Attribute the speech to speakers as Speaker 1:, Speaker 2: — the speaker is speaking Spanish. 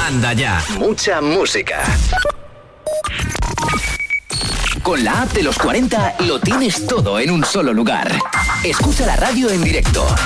Speaker 1: Anda ya. Mucha música. Con la app de los 40 lo tienes todo en un solo lugar. Escucha la radio en directo,